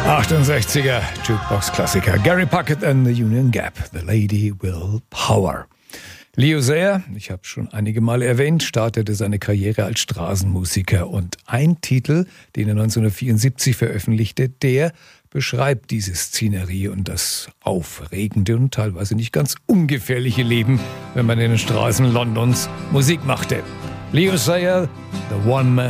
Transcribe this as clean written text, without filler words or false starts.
68er Jukebox-Klassiker. Gary Puckett and the Union Gap. The Lady Will Power. Leo Sayer, ich habe schon einige Male erwähnt, startete seine Karriere als Straßenmusiker. Und ein Titel, den er 1974 veröffentlichte, der beschreibt diese Szenerie und das aufregende und teilweise nicht ganz ungefährliche Leben, wenn man in den Straßen Londons Musik machte. Leo Sayer, The One Man